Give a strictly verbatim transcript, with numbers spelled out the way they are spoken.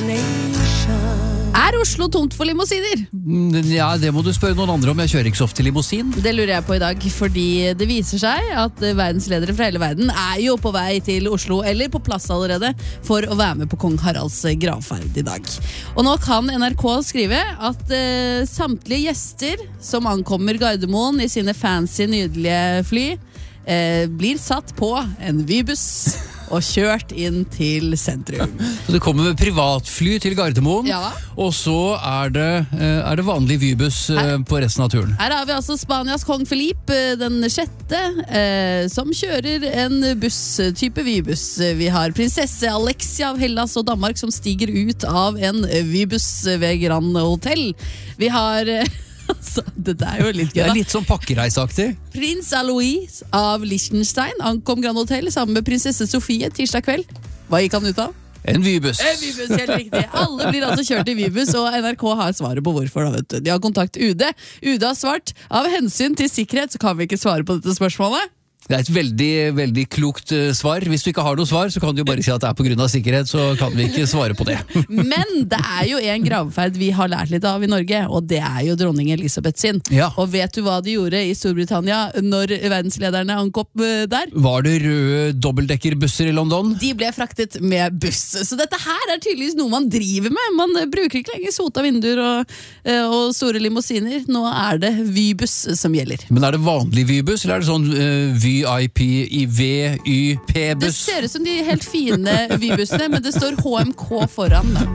Er Oslo tomt for limousiner? Ja, det må du spørre noen andre om. Jeg kjører ikke så ofte limousin. Det lurer jeg på i dag, fordi det viser seg at verdensledere fra hele verden er jo på vei til Oslo, eller på plass allerede, for å være med på Kong Haralds gravferd i dag. Og nå kan N R K skrive at eh, samtlige gjester som ankommer Gardermoen i sine fancy, nydelige fly, eh, blir satt på en Vybuss og kjørt inn til sentrum. Så det kommer med privatfly til Gardermoen, Ja. og så er det, eh, er det vanlig Vybuss eh, på resten av turen. Her har vi altså Spanias kong Felipe eh, den sjette, eh, som kjører en buss, type Vybuss. Vi har prinsesse Alexia av Hellas og Danmark som stiger ut av en Vybuss ved Grand Hotel. Vi har... Eh, Altså, dette er jo litt gøy, Det da. er litt sånn pakkereiseaktig. Prins Alois av Liechtenstein ankom Grand Hotel sammen med prinsesse Sofie tirsdag kveld. Hva gikk han ut av? En Vybuss. En Vybuss, helt riktig. Alle blir altså kjørt i Vybuss, og N R K har svaret på hvorfor. Da, vet du. De har kontakt U D. U D har svart av hensyn til sikkerhet, så kan vi ikke svare på dette spørsmålet. Det er et veldig, veldig klokt uh, svar. Hvis du ikke har noe svar, så kan du jo bare si at det er på grunn av sikkerhet, så kan vi ikke svare på det. Men det er jo en gravferd vi har lært litt av i Norge, og det er jo dronning Elisabeth sin. Ja. Og vet du hva de gjorde i Storbritannia når verdenslederne ankom uh, der? Var det røde dobbeltdekkerbusser i London? De ble fraktet med buss. Så dette her er tydeligvis noe man driver med. Man uh, bruker ikke lenger sota vinduer og, uh, og store limousiner. Nå er det Vybuss som gjelder. Men er det vanlig Vybuss, eller er det sånn uh, Vy V I P i V Y Det P-buss? ser ut som de helt fine Vybussene, men det står H M K foran. Da.